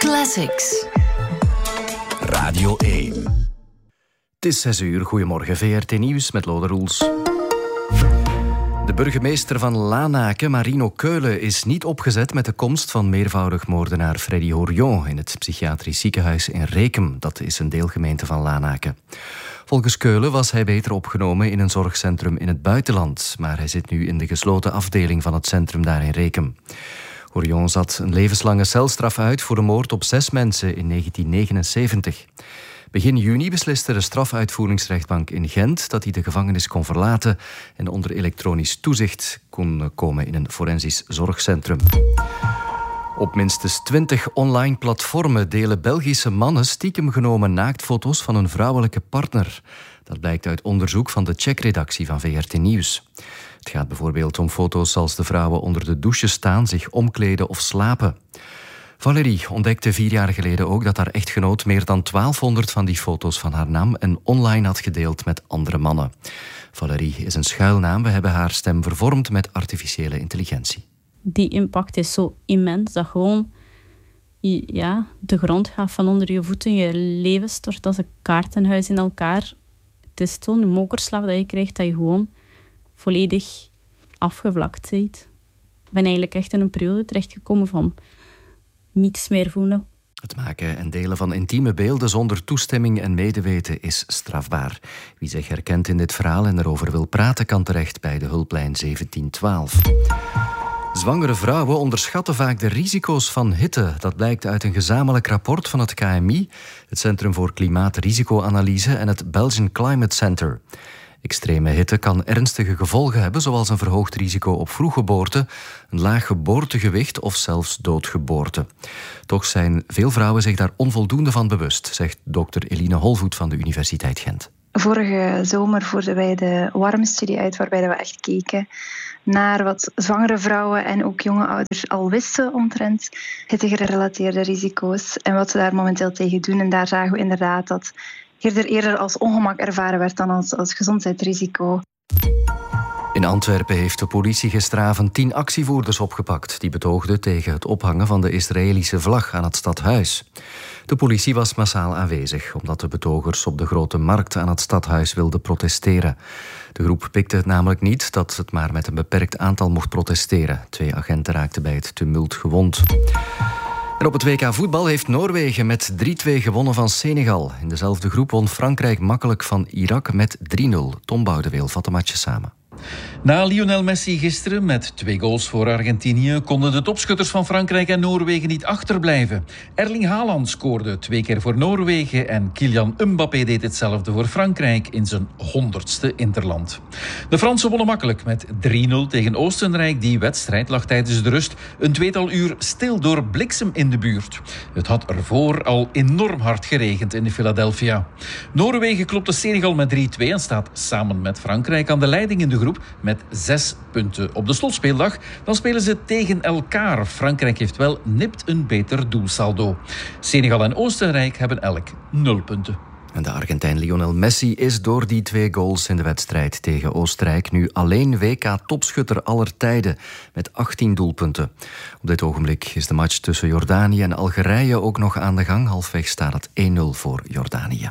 Classics. Radio 1. Het is 6 uur. Goedemorgen, VRT Nieuws met Lode Roels. De burgemeester van Lanaken, Marino Keulen, is niet opgezet met de komst van meervoudig moordenaar Freddy Horion in het psychiatrisch ziekenhuis in Rekem. Dat is een deelgemeente van Lanaken. Volgens Keulen was hij beter opgenomen in een zorgcentrum in het buitenland, maar hij zit nu in de gesloten afdeling van het centrum daar in Rekem. Horion zat een levenslange celstraf uit voor de moord op 6 mensen in 1979. Begin juni besliste de strafuitvoeringsrechtbank in Gent dat hij de gevangenis kon verlaten en onder elektronisch toezicht kon komen in een forensisch zorgcentrum. Op minstens 20 online platformen delen Belgische mannen stiekem genomen naaktfoto's van een vrouwelijke partner. Dat blijkt uit onderzoek van de checkredactie van VRT Nieuws. Het gaat bijvoorbeeld om foto's als de vrouwen onder de douche staan, zich omkleden of slapen. Valérie ontdekte 4 jaar geleden ook dat haar echtgenoot meer dan 1200 van die foto's van haar nam en online had gedeeld met andere mannen. Valérie is een schuilnaam. We hebben haar stem vervormd met artificiële intelligentie. Die impact is zo immens dat gewoon de grond gaat van onder je voeten, je leven stort als een kaartenhuis in elkaar. Het is zo'n mokerslag dat je krijgt dat je gewoon volledig afgevlakt bent. Ik ben eigenlijk echt in een periode terechtgekomen van niets meer voelen. Het maken en delen van intieme beelden zonder toestemming en medeweten is strafbaar. Wie zich herkent in dit verhaal en erover wil praten, kan terecht bij de hulplijn 1712. Zwangere vrouwen onderschatten vaak de risico's van hitte. Dat blijkt uit een gezamenlijk rapport van het KMI, het Centrum voor Klimaatrisicoanalyse en het Belgian Climate Center. Extreme hitte kan ernstige gevolgen hebben, zoals een verhoogd risico op vroeggeboorte, een laag geboortegewicht of zelfs doodgeboorte. Toch zijn veel vrouwen zich daar onvoldoende van bewust, zegt dokter Eline Holvoet van de Universiteit Gent. Vorige zomer voerden wij de warmstudie uit, waarbij we echt keken naar wat zwangere vrouwen en ook jonge ouders al wisten omtrent hittegerelateerde risico's en wat ze daar momenteel tegen doen. En daar zagen we inderdaad dat eerder als ongemak ervaren werd dan als gezondheidsrisico. In Antwerpen heeft de politie gisteravond 10 actievoerders opgepakt die betoogden tegen het ophangen van de Israëlische vlag aan het stadhuis. De politie was massaal aanwezig, omdat de betogers op de Grote Markt aan het stadhuis wilden protesteren. De groep pikte het namelijk niet dat het maar met een beperkt aantal mocht protesteren. 2 agenten raakten bij het tumult gewond. En op het WK voetbal heeft Noorwegen met 3-2 gewonnen van Senegal. In dezelfde groep won Frankrijk makkelijk van Irak met 3-0. Tom Boudeweel vat de matches samen. Na Lionel Messi gisteren met 2 goals voor Argentinië konden de topschutters van Frankrijk en Noorwegen niet achterblijven. Erling Haaland scoorde 2 keer voor Noorwegen en Kylian Mbappé deed hetzelfde voor Frankrijk in zijn 100ste interland. De Fransen wonnen makkelijk met 3-0 tegen Oostenrijk. Die wedstrijd lag tijdens de rust een 2-tal uur stil door bliksem in de buurt. Het had ervoor al enorm hard geregend in Philadelphia. Noorwegen klopte Senegal met 3-2 en staat samen met Frankrijk aan de leiding in de groep met 6 punten. Op de slotspeeldag dan spelen ze tegen elkaar. Frankrijk heeft wel nipt een beter doelsaldo. Senegal en Oostenrijk hebben elk 0 punten. En de Argentijn Lionel Messi is door die 2 goals in de wedstrijd tegen Oostenrijk nu alleen WK-topschutter aller tijden met 18 doelpunten. Op dit ogenblik is de match tussen Jordanië en Algerije ook nog aan de gang. Halfweg staat het 1-0 voor Jordanië.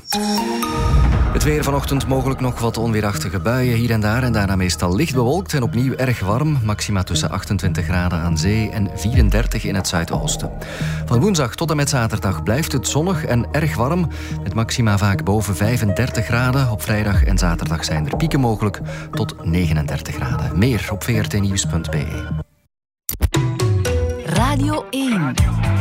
Het weer vanochtend mogelijk nog wat onweerachtige buien hier en daar en daarna meestal licht bewolkt en opnieuw erg warm. Maxima tussen 28 graden aan zee en 34 in het zuidoosten. Van woensdag tot en met zaterdag blijft het zonnig en erg warm met maxima vaak boven 35 graden. Op vrijdag en zaterdag zijn er pieken mogelijk tot 39 graden. Meer op vrtnieuws.be. Radio 1.